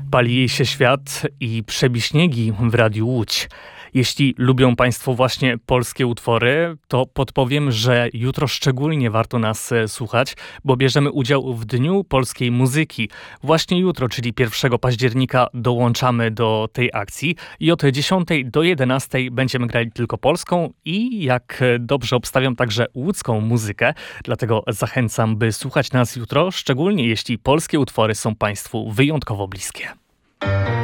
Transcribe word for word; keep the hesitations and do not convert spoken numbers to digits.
Pali jej się świat i przebiśniegi w Radiu Łódź. Jeśli lubią Państwo właśnie polskie utwory, to podpowiem, że jutro szczególnie warto nas słuchać, bo bierzemy udział w Dniu Polskiej Muzyki. Właśnie jutro, czyli pierwszego października, dołączamy do tej akcji i od dziesiątej do jedenastej będziemy grali tylko polską i, jak dobrze obstawiam, także łódzką muzykę. Dlatego zachęcam, by słuchać nas jutro, szczególnie jeśli polskie utwory są Państwu wyjątkowo bliskie.